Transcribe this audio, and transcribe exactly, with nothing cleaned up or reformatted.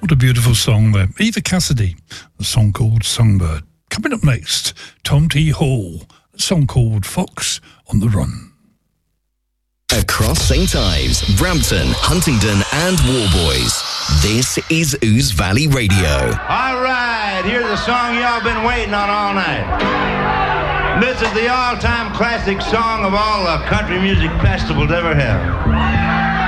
What a beautiful song there. Eva Cassidy, a song called Songbird. Coming up next, Tom T. Hall, a song called Fox on the Run. Across Saint Ives, Brampton, Huntingdon and Warboys, this is Ooze Valley Radio. All right, here's a song y'all been waiting on all night. This is the all-time classic song of all the country music festivals ever held.